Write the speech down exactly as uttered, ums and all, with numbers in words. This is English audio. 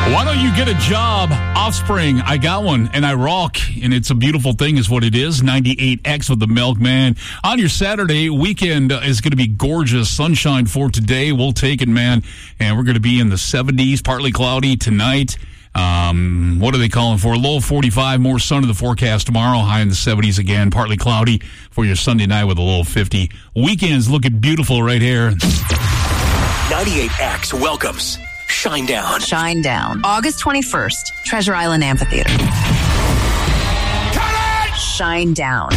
Why don't you get a job? Offspring, I got one, and I rock, and it's a beautiful thing is what it is. ninety-eight X with the Milkman. On your Saturday weekend is going to be gorgeous. Sunshine for today. We'll take it, man. And we're going to be in the seventies, partly cloudy tonight. Um, what are they calling for? Low forty-five, more sun in the forecast tomorrow. High in the seventies again, partly cloudy for your Sunday night with a low fifty. Weekend's looking beautiful right here. ninety-eight X welcomes Shinedown. Shinedown. August twenty-first, Treasure Island Amphitheater. Shinedown.